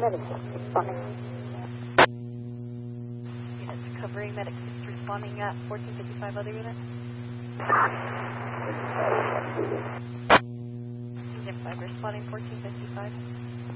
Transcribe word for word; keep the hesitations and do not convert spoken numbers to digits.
Medic six responding. Units covering Medic six responding at fourteen fifty-five, other units. Unit five responding fourteen fifty-five.